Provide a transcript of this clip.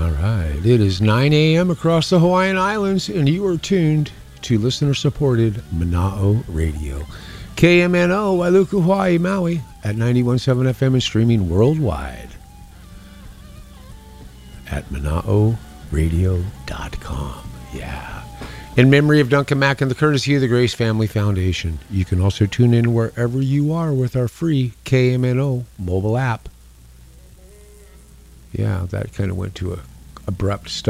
All right. It is 9 a.m. across the Hawaiian Islands, and you are tuned to listener-supported Mana'o Radio. KMNO, Wailuku, Hawaii, Maui, at 91.7 FM and streaming worldwide at Mana'oRadio.com. Yeah. In memory of Duncan Mack and the courtesy of the Grace Family Foundation. You can also tune in wherever you are with our free KMNO mobile app. Yeah, that kind of went to a abrupt stop.